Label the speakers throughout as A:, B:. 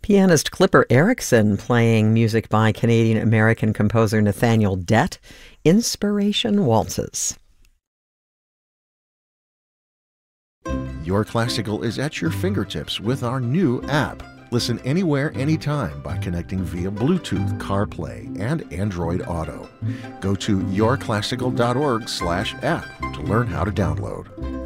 A: Pianist Clipper Erickson playing music by Canadian-American composer Nathaniel Dett, Inspiration Waltzes.
B: Your Classical is at your fingertips with our new app. Listen anywhere, anytime by connecting via Bluetooth, CarPlay, and Android Auto. Go to yourclassical.org/app to learn how to download.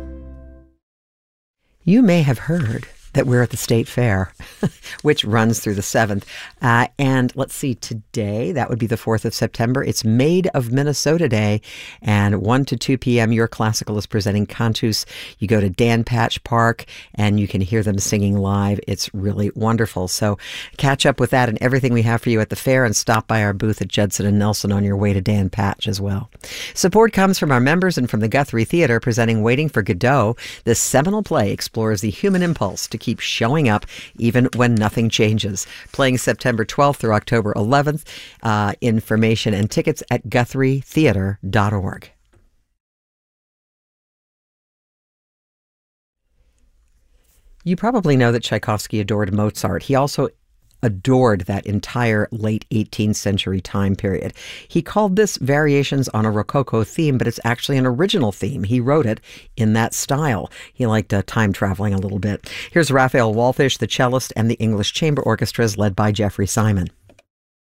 A: You may have heard that we're at the State Fair, which runs through the 7th. And let's see, today, that would be the 4th of September. It's Made of Minnesota Day. And 1 to 2 p.m., Your Classical is presenting Cantus. You go to Dan Patch Park, and you can hear them singing live. It's really wonderful. So catch up with that and everything we have for you at the fair, and stop by our booth at Judson and Nelson on your way to Dan Patch as well. Support comes from our members and from the Guthrie Theater, presenting Waiting for Godot. This seminal play explores the human impulse to keep showing up even when nothing changes. Playing September 12th through October 11th. Information and tickets at GuthrieTheater.org. You probably know that Tchaikovsky adored Mozart. He also adored that entire late 18th century time period. He called this variations on a Rococo theme, but it's actually an original theme. He wrote it in that style. He liked time traveling a little bit. Here's Raphael Walfish, the cellist, and the English Chamber Orchestras led by Jeffrey Simon.